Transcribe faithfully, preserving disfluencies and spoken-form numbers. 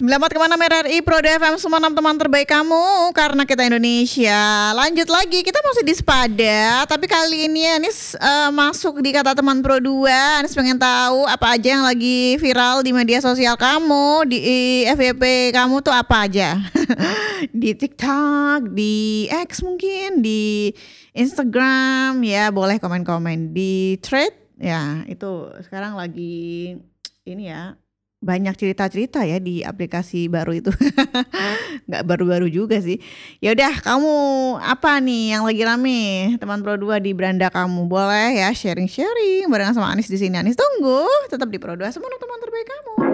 sembilan puluh empat koma enam R R I Pro D F M, semua enam teman terbaik kamu, karena kita Indonesia. Lanjut lagi, kita masih di Sepada, tapi kali ini Anis uh, masuk di kata teman Pro dua. Anis pengen tahu apa aja yang lagi viral di media sosial kamu, di F Y P kamu tuh apa aja. Di TikTok, di X mungkin, di Instagram, ya boleh komen-komen. Di Thread, ya itu sekarang lagi ini ya, banyak cerita-cerita ya di aplikasi baru itu. Nggak baru-baru juga sih. Ya udah, kamu apa nih yang lagi rame teman Pro dua di beranda kamu? Boleh ya sharing-sharing barengan sama Anis di sini. Anis tunggu, tetap di Pro dua, semua teman terbaik kamu.